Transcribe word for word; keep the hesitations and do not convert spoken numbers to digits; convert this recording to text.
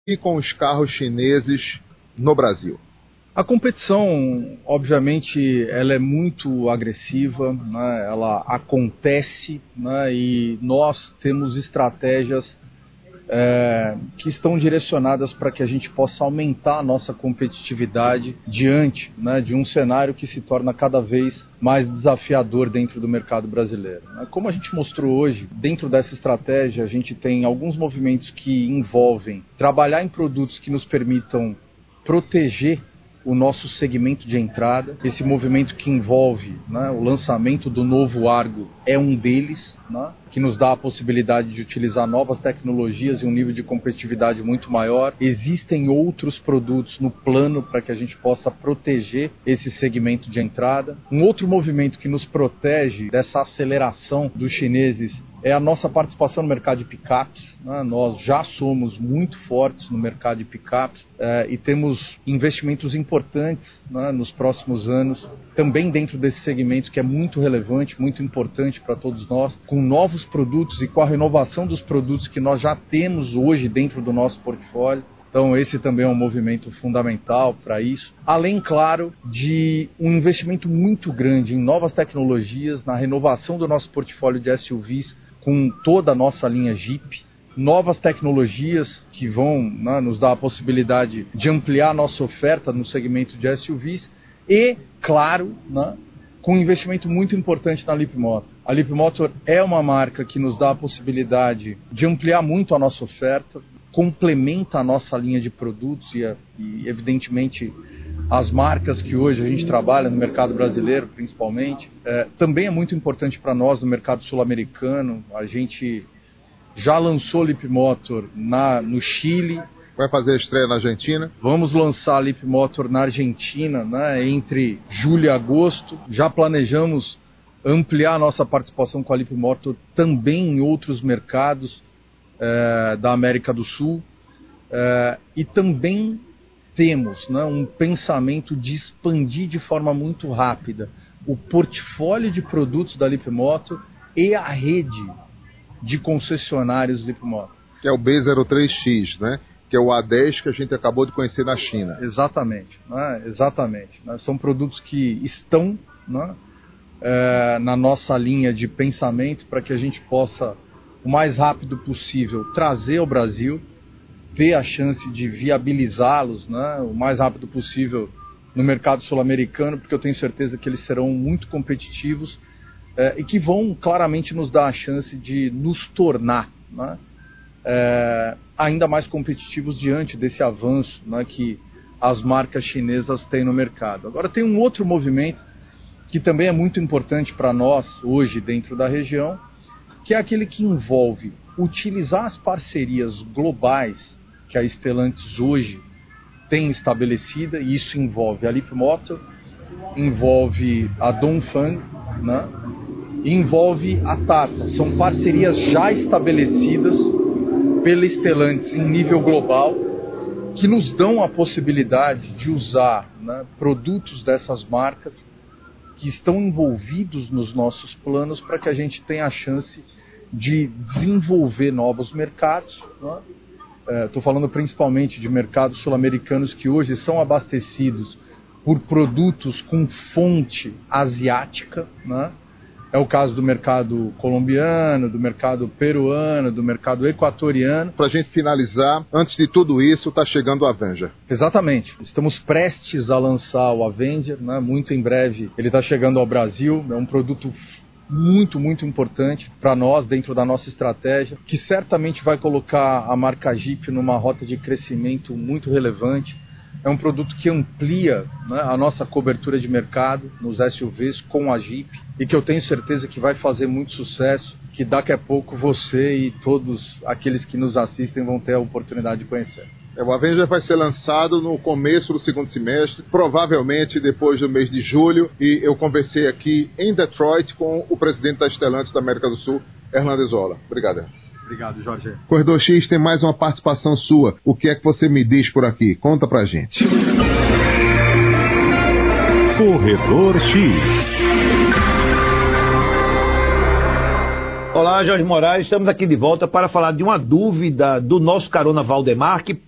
e com os carros chineses no Brasil? A competição, obviamente, ela é muito agressiva, né? Ela acontece, né? E nós temos estratégias é, que estão direcionadas para que a gente possa aumentar a nossa competitividade diante, né, de um cenário que se torna cada vez mais desafiador dentro do mercado brasileiro. Como a gente mostrou hoje, dentro dessa estratégia a gente tem alguns movimentos que envolvem trabalhar em produtos que nos permitam proteger o nosso segmento de entrada. Esse movimento que envolve, né, o lançamento do novo Argo é um deles, né, que nos dá a possibilidade de utilizar novas tecnologias e um nível de competitividade muito maior. Existem outros produtos no plano para que a gente possa proteger esse segmento de entrada. Um outro movimento que nos protege dessa aceleração dos chineses é a nossa participação no mercado de picapes, né? Nós já somos muito fortes no mercado de picapes eh, e temos investimentos importantes, né, nos próximos anos, também dentro desse segmento que é muito relevante, muito importante para todos nós, com novos produtos e com a renovação dos produtos que nós já temos hoje dentro do nosso portfólio. Então esse também é um movimento fundamental para isso. Além, claro, de um investimento muito grande em novas tecnologias, na renovação do nosso portfólio de S U Vs, com toda a nossa linha Jeep, novas tecnologias que vão, né, nos dar a possibilidade de ampliar a nossa oferta no segmento de S U Vs e, claro, né, com um investimento muito importante na Leapmotor. A Leapmotor é uma marca que nos dá a possibilidade de ampliar muito a nossa oferta, complementa a nossa linha de produtos e, e evidentemente, as marcas que hoje a gente trabalha no mercado brasileiro, principalmente. É, também é muito importante para nós no mercado sul-americano. A gente já lançou Leapmotor na, no Chile. Vai fazer a estreia na Argentina? Vamos lançar a Leapmotor na Argentina, né, entre julho e agosto. Já planejamos ampliar a nossa participação com a Leapmotor também em outros mercados é, da América do Sul. É, e também temos, né, um pensamento de expandir de forma muito rápida o portfólio de produtos da Leapmotor e a rede de concessionários Leapmotor. Que é o B zero três X, né? Que é o A dez que a gente acabou de conhecer na China. Exatamente, né? Exatamente. Né? São produtos que estão, né, é, na nossa linha de pensamento para que a gente possa, o mais rápido possível, trazer ao Brasil, ter a chance de viabilizá-los, né, o mais rápido possível no mercado sul-americano, porque eu tenho certeza que eles serão muito competitivos é, e que vão claramente nos dar a chance de nos tornar, né, é, ainda mais competitivos diante desse avanço, né, que as marcas chinesas têm no mercado. Agora tem um outro movimento que também é muito importante para nós hoje dentro da região, que é aquele que envolve utilizar as parcerias globais que a Stellantis hoje tem estabelecida, e isso envolve a Leapmotor, envolve a Dongfeng, né, e envolve a Tata. São parcerias já estabelecidas pela Stellantis em nível global, que nos dão a possibilidade de usar, né, produtos dessas marcas que estão envolvidos nos nossos planos para que a gente tenha a chance de desenvolver novos mercados, né? Estou falando principalmente de mercados sul-americanos que hoje são abastecidos por produtos com fonte asiática, né? É o caso do mercado colombiano, do mercado peruano, do mercado equatoriano. Para a gente finalizar, antes de tudo isso, está chegando o Avenger. Exatamente. Estamos prestes a lançar o Avenger, né? Muito em breve ele está chegando ao Brasil. É um produto muito, muito importante para nós dentro da nossa estratégia, que certamente vai colocar a marca Jeep numa rota de crescimento muito relevante. É um produto que amplia, né, a nossa cobertura de mercado nos S U Vs com a Jeep e que eu tenho certeza que vai fazer muito sucesso, que daqui a pouco você e todos aqueles que nos assistem vão ter a oportunidade de conhecer. O Avenger vai ser lançado no começo do segundo semestre, provavelmente depois do mês de julho, e eu conversei aqui em Detroit com o presidente da Stellantis da América do Sul, Hernando Zola. Obrigado. Obrigado, Jorge. Corredor X tem mais uma participação sua. O que é que você me diz por aqui? Conta pra gente. Corredor X. Olá, Jorge Moraes, estamos aqui de volta para falar de uma dúvida do nosso carona Valdemar, que